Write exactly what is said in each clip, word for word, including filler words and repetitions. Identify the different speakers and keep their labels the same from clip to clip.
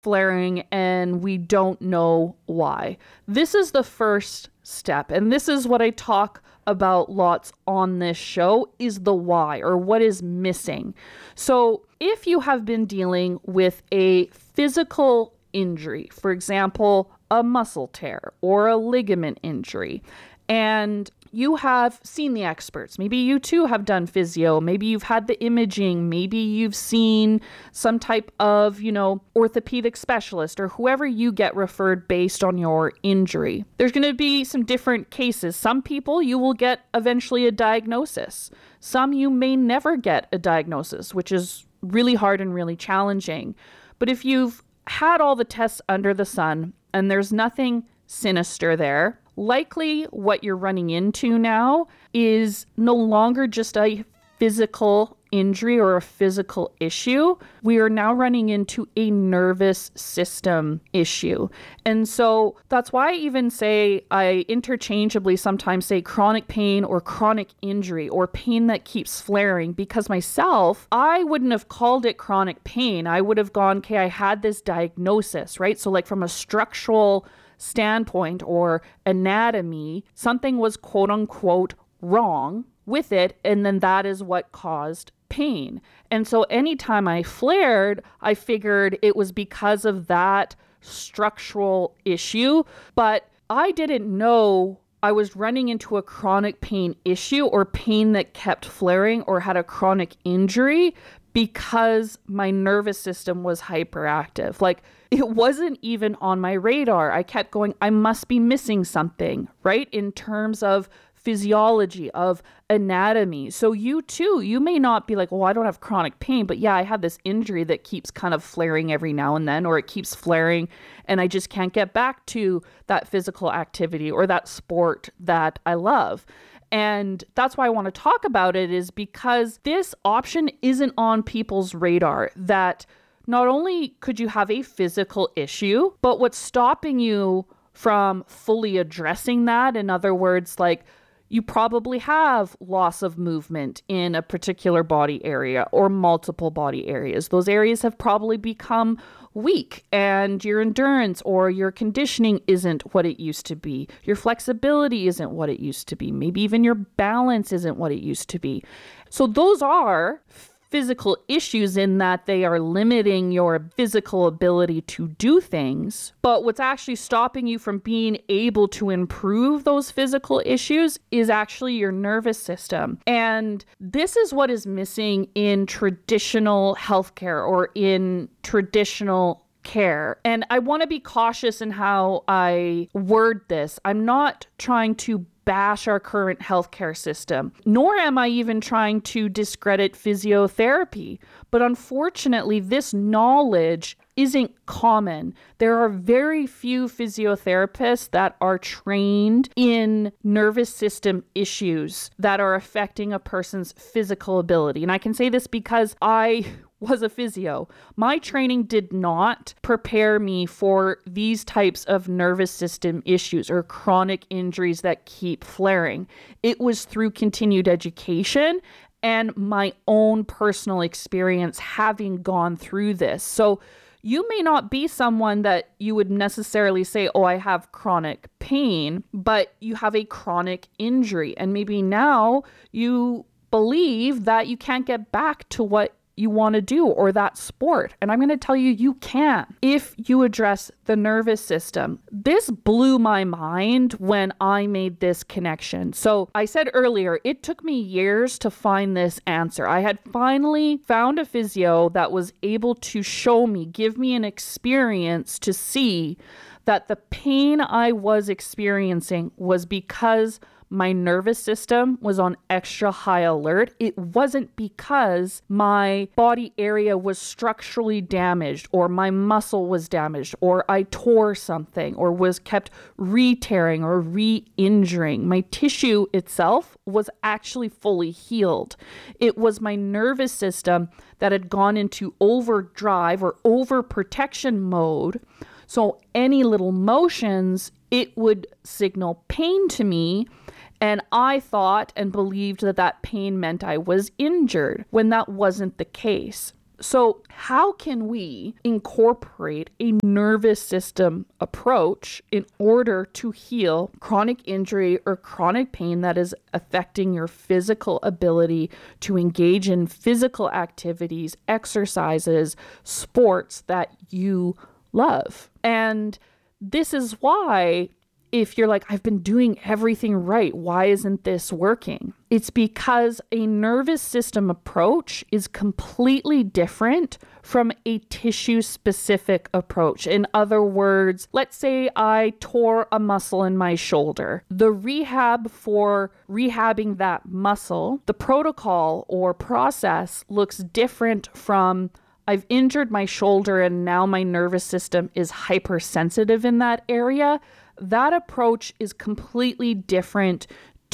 Speaker 1: flaring and we don't know why. This is the first step. And this is what I talk about lots on this show, is the why, or what is missing. So if you have been dealing with a physical injury, for example, a muscle tear or a ligament injury, and you have seen the experts, maybe you too have done physio, maybe you've had the imaging, maybe you've seen some type of, you know, orthopedic specialist or whoever you get referred based on your injury. There's going to be some different cases. Some people you will get eventually a diagnosis. Some you may never get a diagnosis, which is really hard and really challenging. But if you've had all the tests under the sun and there's nothing sinister there, likely what you're running into now is no longer just a physical injury or a physical issue. We are now running into a nervous system issue. And so that's why I even say, I interchangeably sometimes say chronic pain or chronic injury or pain that keeps flaring, because myself, I wouldn't have called it chronic pain. I would have gone, okay, I had this diagnosis, right? So like from a structural standpoint or anatomy, something was quote unquote wrong with it, and then that is what caused pain. And so anytime I flared, I figured it was because of that structural issue, but I didn't know I was running into a chronic pain issue or pain that kept flaring or had a chronic injury because my nervous system was hyperactive. Like, it wasn't even on my radar. I kept going, I must be missing something, right? In terms of physiology, of anatomy. So you too, you may not be like, well, I don't have chronic pain, but yeah, I have this injury that keeps kind of flaring every now and then, or it keeps flaring and I just can't get back to that physical activity or that sport that I love. And that's why I want to talk about it, is because this option isn't on people's radar, that not only could you have a physical issue, but what's stopping you from fully addressing that, in other words, like you probably have loss of movement in a particular body area or multiple body areas. Those areas have probably become weak and your endurance or your conditioning isn't what it used to be. Your flexibility isn't what it used to be. Maybe even your balance isn't what it used to be. So those are physical issues in that they are limiting your physical ability to do things. But what's actually stopping you from being able to improve those physical issues is actually your nervous system. And this is what is missing in traditional healthcare or in traditional care. And I want to be cautious in how I word this. I'm not trying to bash our current healthcare system, nor am I even trying to discredit physiotherapy. But unfortunately, this knowledge isn't common. There are very few physiotherapists that are trained in nervous system issues that are affecting a person's physical ability. And I can say this because I was a physio. My training did not prepare me for these types of nervous system issues or chronic injuries that keep flaring. It was through continued education and my own personal experience having gone through this. So you may not be someone that you would necessarily say, oh, I have chronic pain, but you have a chronic injury. And maybe now you believe that you can't get back to what you want to do or that sport. And I'm going to tell you, you can if you address the nervous system. This blew my mind when I made this connection. So I said earlier, it took me years to find this answer. I had finally found a physio that was able to show me, give me an experience to see that the pain I was experiencing was because my nervous system was on extra high alert. It wasn't because my body area was structurally damaged or my muscle was damaged or I tore something or was kept re-tearing or re-injuring. My tissue itself was actually fully healed. It was my nervous system that had gone into overdrive or overprotection mode. So any little motions, it would signal pain to me. And I thought and believed that that pain meant I was injured when that wasn't the case. So how can we incorporate a nervous system approach in order to heal chronic injury or chronic pain that is affecting your physical ability to engage in physical activities, exercises, sports that you love? And this is why, if you're like, I've been doing everything right, why isn't this working? It's because a nervous system approach is completely different from a tissue-specific approach. In other words, let's say I tore a muscle in my shoulder. The rehab for rehabbing that muscle, the protocol or process looks different from I've injured my shoulder and now my nervous system is hypersensitive in that area. That approach is completely different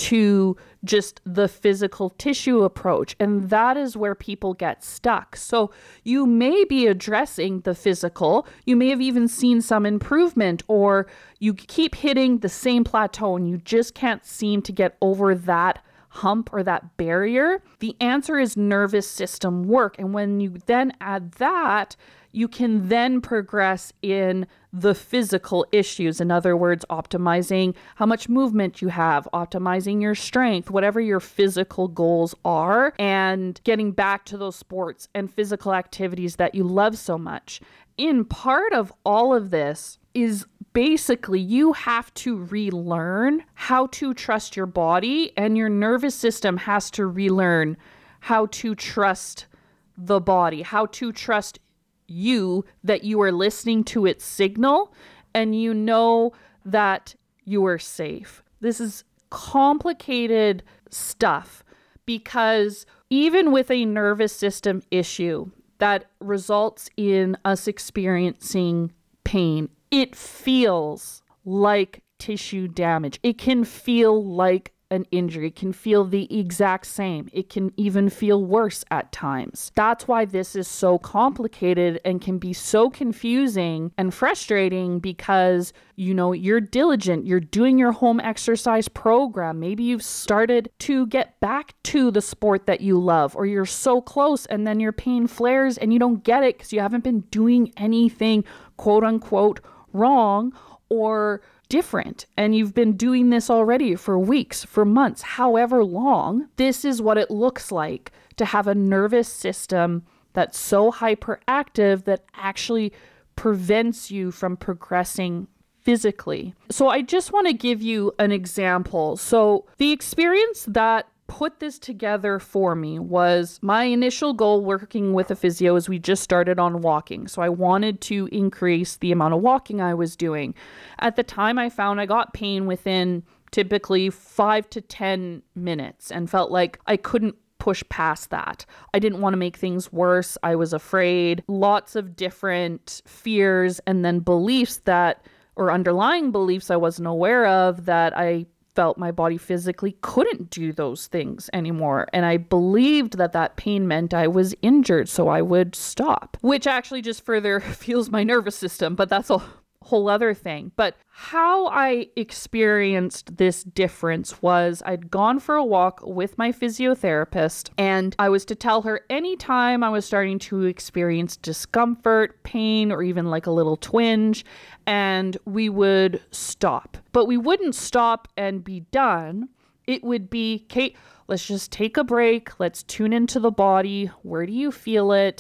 Speaker 1: to just the physical tissue approach. And that is where people get stuck. So you may be addressing the physical, you may have even seen some improvement, or you keep hitting the same plateau and you just can't seem to get over that hump or that barrier. The answer is nervous system work. And when you then add that, you can then progress in the physical issues. In other words, optimizing how much movement you have, optimizing your strength, whatever your physical goals are, and getting back to those sports and physical activities that you love so much. In part of all of this is basically you have to relearn how to trust your body, and your nervous system has to relearn how to trust the body, how to trust you, that you are listening to its signal and you know that you are safe. This is complicated stuff because even with a nervous system issue that results in us experiencing pain, it feels like tissue damage. It can feel like an injury. It can feel the exact same. It can even feel worse at times. That's why this is so complicated and can be so confusing and frustrating because, you know, you're diligent, you're doing your home exercise program. Maybe you've started to get back to the sport that you love, or you're so close and then your pain flares and you don't get it because you haven't been doing anything quote unquote wrong or different, and you've been doing this already for weeks, for months, however long. This is what it looks like to have a nervous system that's so hyperactive that actually prevents you from progressing physically. So I just want to give you an example. So the experience that put this together for me was my initial goal working with a physio is we just started on walking. So I wanted to increase the amount of walking I was doing. At the time, I found I got pain within typically five to ten minutes and felt like I couldn't push past that. I didn't want to make things worse. I was afraid. Lots of different fears and then beliefs that, or underlying beliefs I wasn't aware of, that I felt my body physically couldn't do those things anymore. And I believed that that pain meant I was injured, so I would stop, which actually just further fuels my nervous system, but that's a whole other thing. But how I experienced this difference was I'd gone for a walk with my physiotherapist, and I was to tell her anytime I was starting to experience discomfort, pain, or even like a little twinge, and we would stop. But we wouldn't stop and be done. It would be, Kate, let's just take a break. Let's tune into the body. Where do you feel it?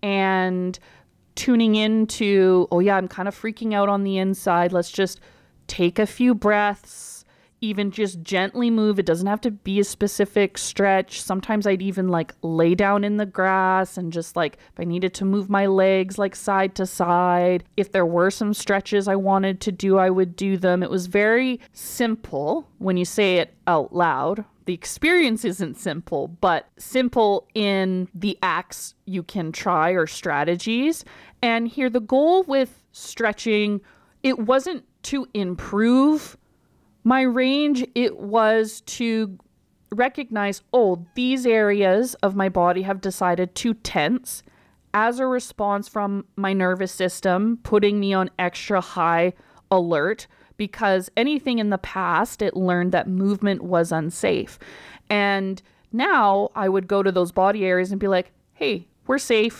Speaker 1: And tuning into, oh yeah, I'm kind of freaking out on the inside. Let's just take a few breaths, even just gently move. It doesn't have to be a specific stretch. Sometimes I'd even like lay down in the grass and just like, if I needed to move my legs like side to side, if there were some stretches I wanted to do, I would do them. It was very simple when you say it out loud. The experience isn't simple, but simple in the acts you can try or strategies. And here, the goal with stretching, it wasn't to improve my range. It was to recognize, oh, these areas of my body have decided to tense as a response from my nervous system, putting me on extra high alert, because anything in the past, it learned that movement was unsafe. And now I would go to those body areas and be like, hey, we're safe.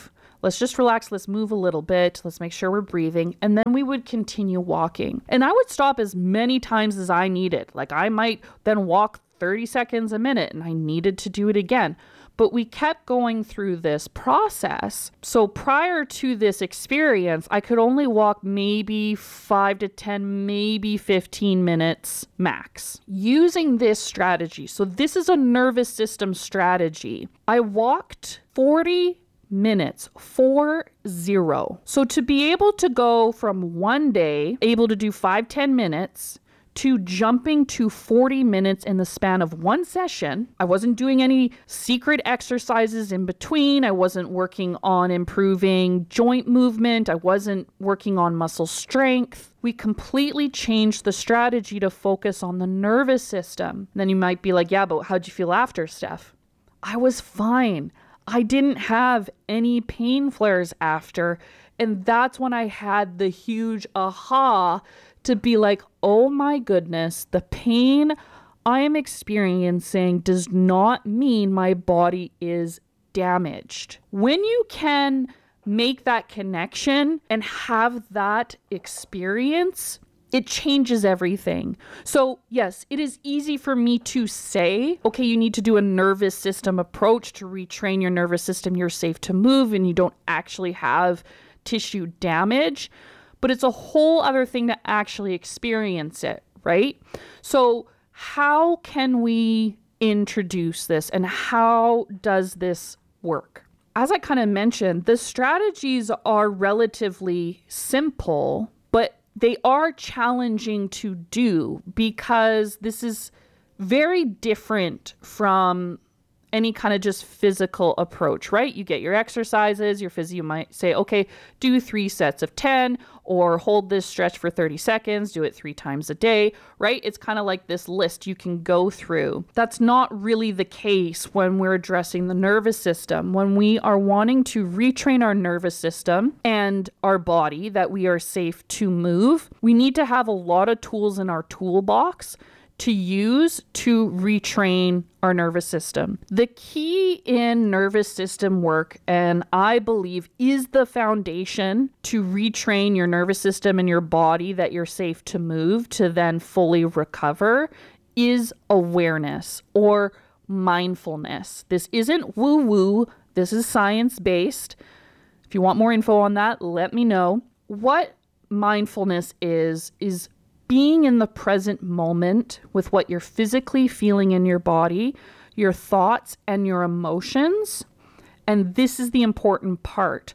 Speaker 1: let's just relax. Let's move a little bit. Let's make sure we're breathing. And then we would continue walking. And I would stop as many times as I needed. Like I might then walk thirty seconds a minute and I needed to do it again. But we kept going through this process. So prior to this experience, I could only walk maybe five to ten, maybe fifteen minutes max using this strategy. So this is a nervous system strategy. I walked forty minutes, four zero. So to be able to go from one day, able to do five, ten minutes, to jumping to forty minutes in the span of one session. I wasn't doing any secret exercises in between. I wasn't working on improving joint movement. I wasn't working on muscle strength. We completely changed the strategy to focus on the nervous system. Then you might be like, yeah, but how'd you feel after, Steph? I was fine. I didn't have any pain flares after. And that's when I had the huge aha to be like, oh my goodness, the pain I am experiencing does not mean my body is damaged. When you can make that connection and have that experience, it changes everything. So yes, it is easy for me to say, okay, you need to do a nervous system approach to retrain your nervous system. You're safe to move and you don't actually have tissue damage. But it's a whole other thing to actually experience it, right? So how can we introduce this and how does this work? As I kind of mentioned, the strategies are relatively simple, but they are challenging to do because this is very different from any kind of just physical approach, right? You get your exercises, your physio might say, okay, do three sets of ten or hold this stretch for thirty seconds, do it three times a day, right? It's kind of like this list you can go through. That's not really the case when we're addressing the nervous system. When we are wanting to retrain our nervous system and our body that we are safe to move, we need to have a lot of tools in our toolbox to use to retrain our nervous system. The key in nervous system work, and I believe is the foundation to retrain your nervous system and your body that you're safe to move to then fully recover, is awareness or mindfulness. This isn't woo-woo. This is science-based. If you want more info on that, let me know. What mindfulness is, is being in the present moment with what you're physically feeling in your body, your thoughts and your emotions. And this is the important part,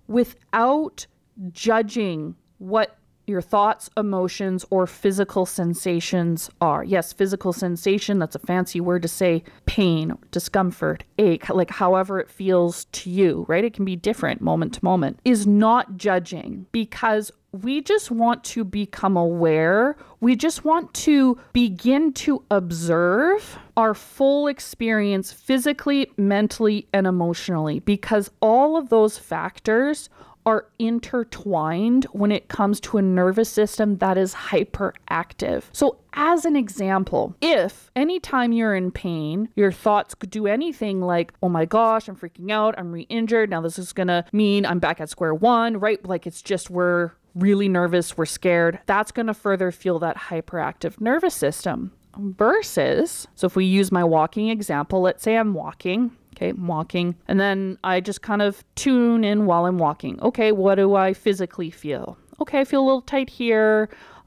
Speaker 1: without judging what your thoughts, emotions, or physical sensations are. Yes, physical sensation, that's a fancy word to say pain, discomfort, ache, like however it feels to you, right? It can be different moment to moment, is not judging, because we just want to become aware. We just want to begin to observe our full experience physically, mentally, and emotionally, because all of those factors are intertwined when it comes to a nervous system that is hyperactive. So as an example, if anytime you're in pain, your thoughts could do anything like, oh my gosh, I'm freaking out, I'm re-injured, now this is gonna mean I'm back at square one, right? Like it's just we're really nervous, we're scared. That's gonna further fuel that hyperactive nervous system. Versus, so if we use my walking example, let's say I'm walking, okay, I'm walking, and then I just kind of tune in while I'm walking. Okay, what do I physically feel? Okay, I feel a little tight here.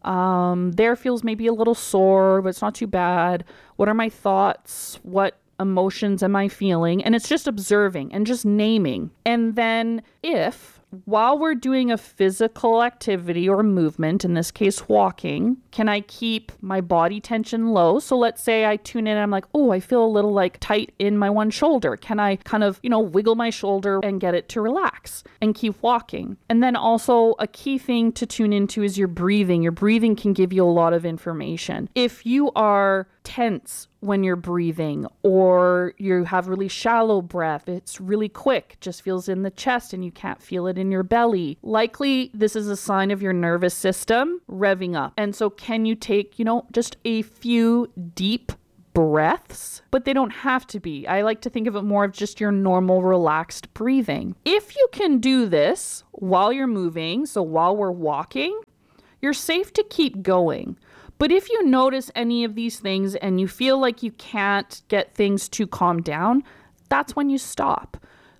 Speaker 1: Um, there feels maybe a little sore, but it's not too bad. What are my thoughts? What emotions am I feeling? And it's just observing and just naming. And then if while we're doing a physical activity or movement, in this case walking, can I keep my body tension low? So let's say I tune in and I'm like, oh, I feel a little like tight in my one shoulder. Can I kind of, you know, wiggle my shoulder and get it to relax and keep walking? And then also a key thing to tune into is your breathing. Your breathing can give you a lot of information. If you are tense when you're breathing, or you have really shallow breath, it's really quick, just feels in the chest and you can't feel it in your belly, likely this is a sign of your nervous system revving up. And so can you take, you know, just a few deep breaths, but they don't have to be. I like to think of it more of just your normal relaxed breathing. If you can do this while you're moving, so while we're walking, you're safe to keep going. But if you notice any of these things and you feel like you can't get things to calm down, that's when you stop.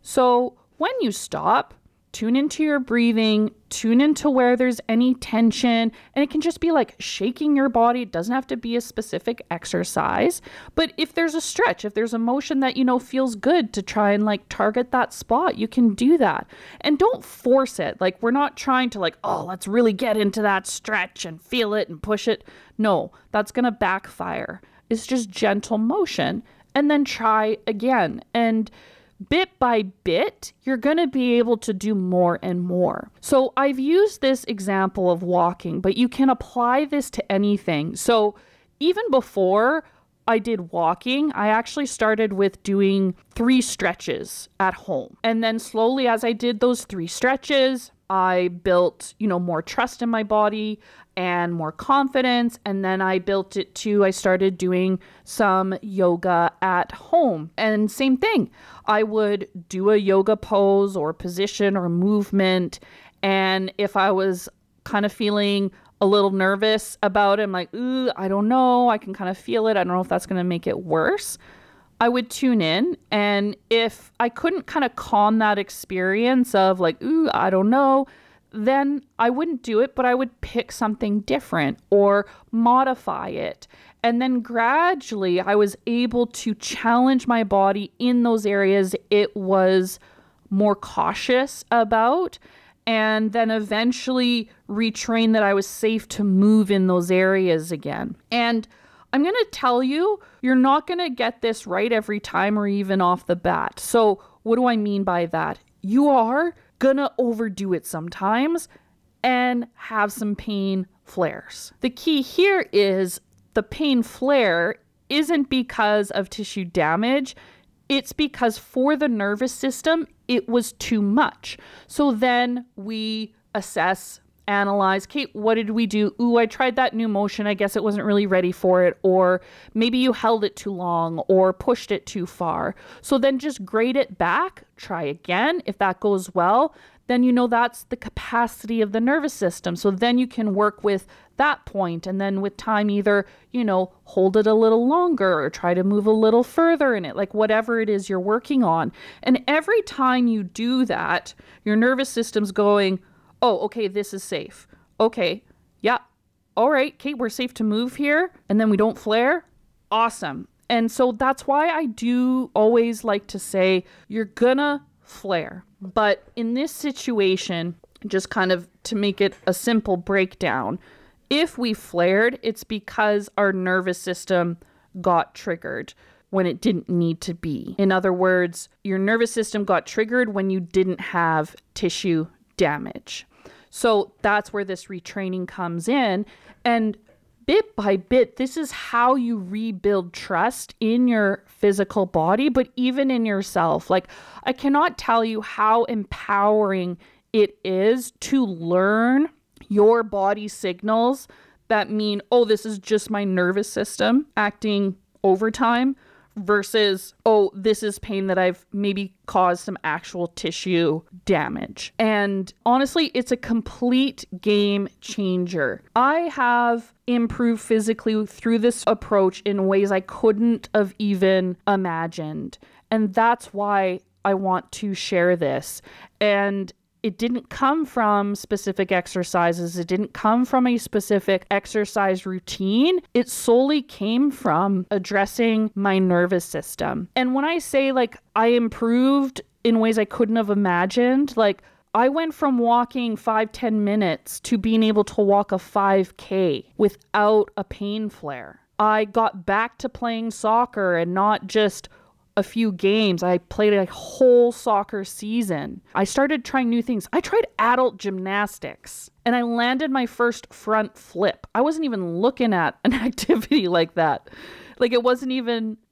Speaker 1: So when you stop, tune into your breathing, tune into where there's any tension, and it can just be like shaking your body. It doesn't have to be a specific exercise, but if there's a stretch, if there's a motion that, you know, feels good to try and like target that spot, you can do that. And don't force it. Like, we're not trying to like, oh, let's really get into that stretch and feel it and push it. No, that's going to backfire. It's just gentle motion, and then try again. And bit by bit, you're going to be able to do more and more. So I've used this example of walking, but you can apply this to anything. So even before I did walking, I actually started with doing three stretches at home. And then slowly, as I did those three stretches, I built, you know, more trust in my body and more confidence. And then I built it to, I started doing some yoga at home. And same thing, I would do a yoga pose or position or movement. And if I was kind of feeling a little nervous about it, I'm like, ooh, I don't know. I can kind of feel it. I don't know if that's going to make it worse. I would tune in, and if I couldn't kind of calm that experience of like, ooh, I don't know, then I wouldn't do it, but I would pick something different or modify it. And then gradually I was able to challenge my body in those areas it was more cautious about, and then eventually retrain that I was safe to move in those areas again. And I'm going to tell you, you're not going to get this right every time or even off the bat. So what do I mean by that? You are going to overdo it sometimes and have some pain flares. The key here is the pain flare isn't because of tissue damage. It's because for the nervous system, it was too much. So then we assess, analyze, Kate, what did we do? Ooh, I tried that new motion. I guess it wasn't really ready for it. Or maybe you held it too long or pushed it too far. So then just grade it back, try again. If that goes well, then you know that's the capacity of the nervous system. So then you can work with that point, and then with time either, you know, hold it a little longer or try to move a little further in it, like whatever it is you're working on. And every time you do that, your nervous system's going, oh, okay, this is safe. Okay, yeah, all right, Kate, we're safe to move here, and then we don't flare. Awesome. And so that's why I do always like to say, you're gonna flare. But in this situation, just kind of to make it a simple breakdown, if we flared, it's because our nervous system got triggered when it didn't need to be. In other words, your nervous system got triggered when you didn't have tissue damage. So that's where this retraining comes in. And bit by bit, this is how you rebuild trust in your physical body, but even in yourself. Like, I cannot tell you how empowering it is to learn your body signals that mean, oh, this is just my nervous system acting overtime, versus, oh, this is pain that I've maybe caused some actual tissue damage. And honestly, it's a complete game changer. I have improved physically through this approach in ways I couldn't have even imagined. And that's why I want to share this. And it didn't come from specific exercises. It didn't come from a specific exercise routine. It solely came from addressing my nervous system. And when I say like I improved in ways I couldn't have imagined, like I went from walking five, ten minutes to being able to walk a five K without a pain flare. I got back to playing soccer and not just a few games. I played a whole soccer season. I started trying new things. I tried adult gymnastics and I landed my first front flip. I wasn't even looking at an activity like that. Like, it wasn't even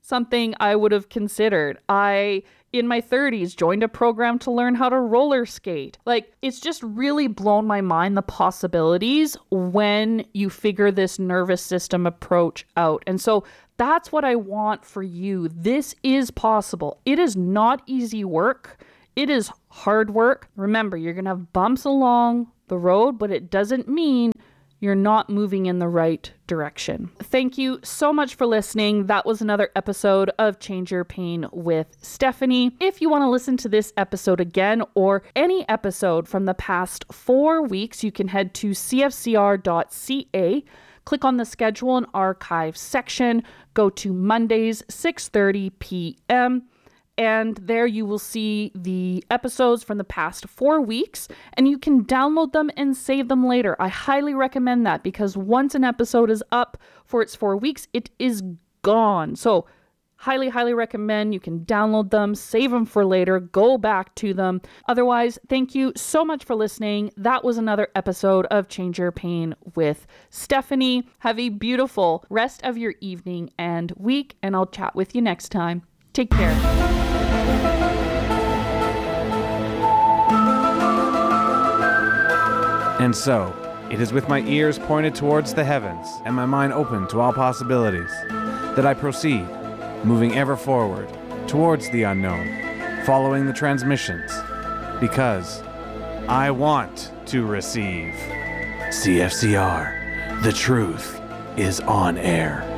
Speaker 1: something I would have considered. I, in my thirties, joined a program to learn how to roller skate. Like, it's just really blown my mind, the possibilities when you figure this nervous system approach out. And so that's what I want for you. This is possible. It is not easy work. It is hard work. Remember, you're going to have bumps along the road, but it doesn't mean you're not moving in the right direction. Thank you so much for listening. That was another episode of Change Your Pain with Stephanie. If you want to listen to this episode again or any episode from the past four weeks, you can head to c f c r dot c a, click on the schedule and archive section, go to Mondays, six thirty p.m., and there you will see the episodes from the past four weeks, and you can download them and save them later. I highly recommend that because once an episode is up for its four weeks, it is gone. So highly, highly recommend you can download them, save them for later, go back to them. Otherwise, thank you so much for listening. That was another episode of Change Your Pain with Stephanie. Have a beautiful rest of your evening and week, and I'll chat with you next time. Take care.
Speaker 2: And so, it is with my ears pointed towards the heavens and my mind open to all possibilities that I proceed, moving ever forward towards the unknown, following the transmissions, because I want to receive. C F C R, the truth is on air.